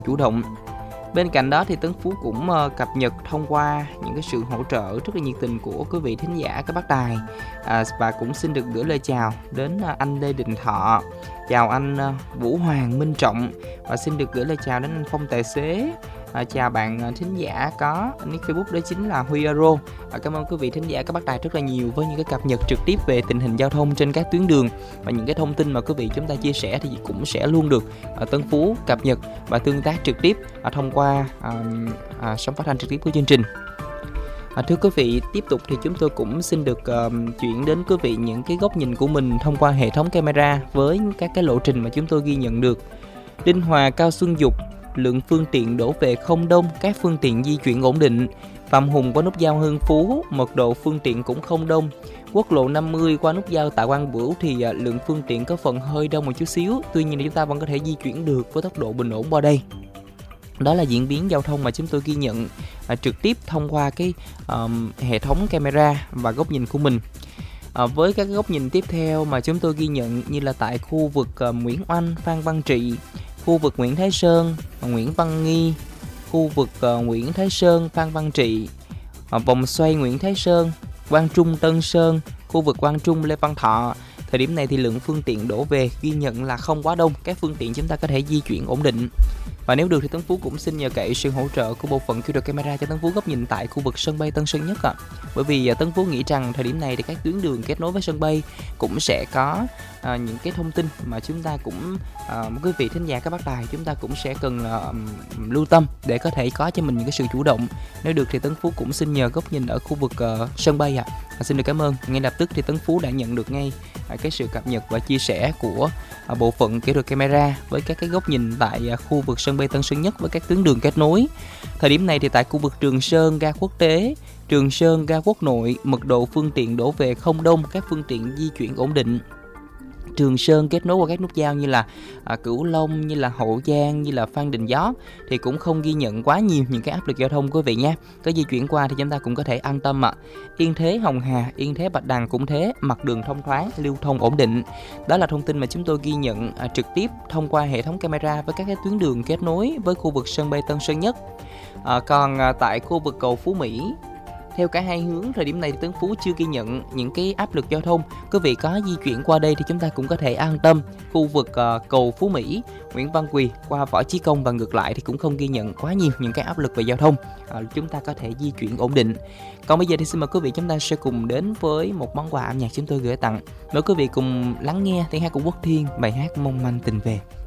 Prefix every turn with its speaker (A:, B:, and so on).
A: chủ động. Bên cạnh đó thì Tấn Phú cũng cập nhật thông qua những cái sự hỗ trợ rất là nhiệt tình của quý vị thính giả các bác tài, và cũng xin được gửi lời chào đến anh Lê Đình Thọ, chào anh Vũ Hoàng Minh Trọng, và xin được gửi lời chào đến anh Phong Tài Xế. Chào bạn thính giả có nick Facebook đó chính là Huy Aro. Cảm ơn quý vị thính giả các bác tài rất là nhiều với những cái cập nhật trực tiếp về tình hình giao thông trên các tuyến đường, và những cái thông tin mà quý vị chúng ta chia sẻ thì cũng sẽ luôn được Tấn Phú cập nhật và tương tác trực tiếp thông qua sóng phát thanh trực tiếp của chương trình. Thưa quý vị, tiếp tục thì chúng tôi cũng xin được chuyển đến quý vị những cái góc nhìn của mình thông qua hệ thống camera với các cái lộ trình mà chúng tôi ghi nhận được. Đinh Hòa Cao Xuân Dục, lượng phương tiện đổ về không đông, các phương tiện di chuyển ổn định. Phạm Hùng qua nút giao Hưng Phú, mật độ phương tiện cũng không đông. Quốc lộ 50 qua nút giao Tạ Quang Bửu thì lượng phương tiện có phần hơi đông một chút xíu, tuy nhiên chúng ta vẫn có thể di chuyển được với tốc độ bình ổn qua đây. Đó là diễn biến giao thông mà chúng tôi ghi nhận trực tiếp thông qua cái hệ thống camera và góc nhìn của mình. Với các góc nhìn tiếp theo mà chúng tôi ghi nhận như là tại khu vực Nguyễn Oanh, Phan Văn Trị, khu vực Nguyễn Thái Sơn, Nguyễn Văn Nghi, khu vực Nguyễn Thái Sơn, Phan Văn Trị, vòng xoay Nguyễn Thái Sơn, Quang Trung, Tân Sơn, khu vực Quang Trung, Lê Văn Thọ. Thời điểm này thì lượng phương tiện đổ về ghi nhận là không quá đông, các phương tiện chúng ta có thể di chuyển ổn định. Và nếu được thì Tấn Phú cũng xin nhờ cậy sự hỗ trợ của bộ phận QR camera cho Tấn Phú góc nhìn tại khu vực sân bay Tân Sơn Nhất ạ. Bởi vì Tấn Phú nghĩ rằng thời điểm này thì các tuyến đường kết nối với sân bay cũng sẽ có những cái thông tin mà chúng ta cũng quý vị thính giả các bác tài chúng ta cũng sẽ cần lưu tâm để có thể có cho mình những cái sự chủ động. Nếu được thì Tấn Phú cũng xin nhờ góc nhìn ở khu vực sân bay ạ. Xin được cảm ơn. Ngay lập tức thì Tấn Phú đã nhận được ngay cái sự cập nhật và chia sẻ của bộ phận kỹ thuật camera với các cái góc nhìn tại khu vực sân bay Tân Sơn Nhất với các tuyến đường kết nối. Thời điểm này thì tại khu vực Trường Sơn ga quốc tế, Trường Sơn ga quốc nội, mật độ phương tiện đổ về không đông, các phương tiện di chuyển ổn định. Trường Sơn kết nối qua các nút giao như là Cửu Long, như là Hậu Giang, như là Phan Đình Giót thì cũng không ghi nhận quá nhiều những cái áp lực giao thông quý vị nha. Có di chuyển qua thì chúng ta cũng có thể an tâm ạ. Yên Thế Hồng Hà, Yên Thế Bạch Đằng cũng thế, mặt đường thông thoáng, lưu thông ổn định. Đó là thông tin mà chúng tôi ghi nhận trực tiếp thông qua hệ thống camera với các cái tuyến đường kết nối với khu vực sân bay Tân Sơn Nhất. Còn tại khu vực cầu Phú Mỹ, theo cả hai hướng, thời điểm này Tấn Phú chưa ghi nhận những cái áp lực giao thông. Quý vị có di chuyển qua đây thì chúng ta cũng có thể an tâm. Khu vực cầu Phú Mỹ, Nguyễn Văn Quỳ qua Võ Chí Công và ngược lại thì cũng không ghi nhận quá nhiều những cái áp lực về giao thông. Chúng ta có thể di chuyển ổn định. Còn bây giờ thì xin mời quý vị chúng ta sẽ cùng đến với một món quà âm nhạc chúng tôi gửi tặng. Mời quý vị cùng lắng nghe tiếng hát của Quốc Thiên, bài hát Mong Manh Tình Về.